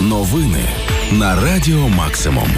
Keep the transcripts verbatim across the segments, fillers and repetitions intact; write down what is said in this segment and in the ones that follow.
Новини на Радіо Максимум.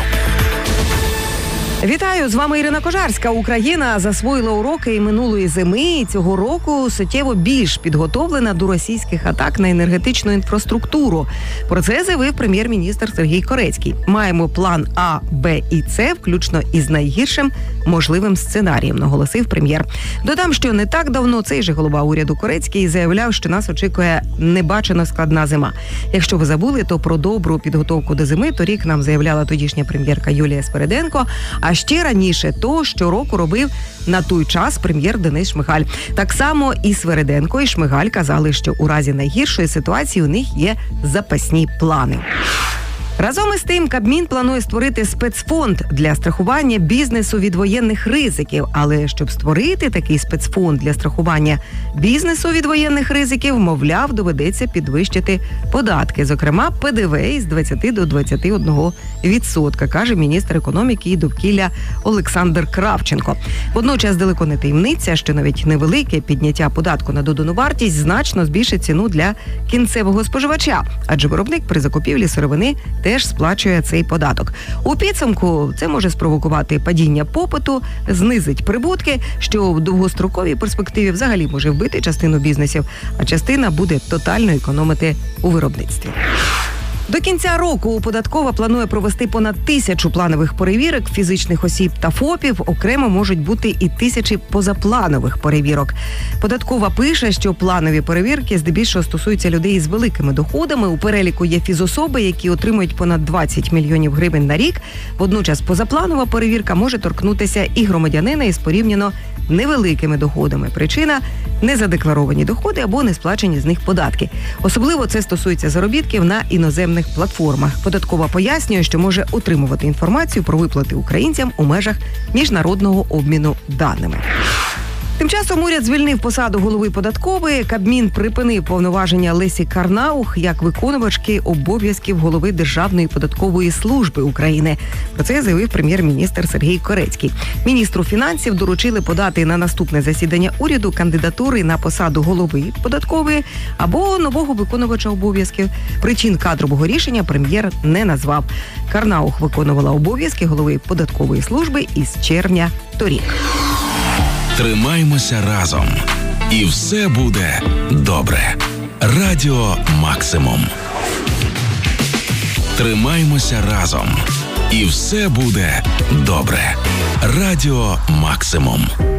Вітаю, з вами Ірина Кожарська. Україна засвоїла уроки і минулої зими, і цього року суттєво більш підготовлена до російських атак на енергетичну інфраструктуру. Про це заявив прем'єр-міністр Сергій Корецький. Маємо план А, Б і С, включно із найгіршим можливим сценарієм, наголосив прем'єр. Додам, що не так давно цей же голова уряду Корецький заявляв, що нас очікує небачено складна зима. Якщо ви забули, то про добру підготовку до зими торік нам заявляла тодішня прем'єрка Юлія Свериденко, а ще раніше то щороку робив на той час прем'єр Денис Шмигаль. Так само і Свериденко, і Шмигаль казали, що у разі найгіршої ситуації у них є запасні плани. Разом із тим, Кабмін планує створити спецфонд для страхування бізнесу від воєнних ризиків. Але щоб створити такий спецфонд для страхування бізнесу від воєнних ризиків, мовляв, доведеться підвищити податки, зокрема Пе Де Ве із двадцяти до двадцяти одного відсотка, каже міністр економіки і довкілля Олександр Кравченко. Водночас далеко не таємниця, що навіть невелике підняття податку на додану вартість значно збільшить ціну для кінцевого споживача, адже виробник при закупівлі сировини теж сплачує цей податок. У підсумку це може спровокувати падіння попиту, знизить прибутки, що в довгостроковій перспективі взагалі може вбити частину бізнесів, а частина буде тотально економити у виробництві. До кінця року податкова планує провести понад тисячу планових перевірок фізичних осіб та ФОПів, окремо можуть бути і тисячі позапланових перевірок. Податкова пише, що планові перевірки здебільшого стосуються людей із великими доходами. У переліку є фізособи, які отримують понад двадцять мільйонів гривень на рік. Водночас позапланова перевірка може торкнутися і громадянина із порівняно невеликими доходами. Причина – незадекларовані доходи або не сплачені з них податки. Особливо це стосується заробітків на іноземних платформах. Податкова пояснює, що може отримувати інформацію про виплати українцям у межах міжнародного обміну даними. Тим часом уряд звільнив посаду голови податкової. Кабмін припинив повноваження Лесі Карнаух як виконувачки обов'язків голови Державної податкової служби України. Про це заявив прем'єр-міністр Сергій Корецький. Міністру фінансів доручили подати на наступне засідання уряду кандидатури на посаду голови податкової або нового виконувача обов'язків. Причин кадрового рішення прем'єр не назвав. Карнаух виконувала обов'язки голови податкової служби із червня торік. Тримаймося разом. І все буде добре. Радіо Максимум. Тримаймося разом. І все буде добре. Радіо Максимум.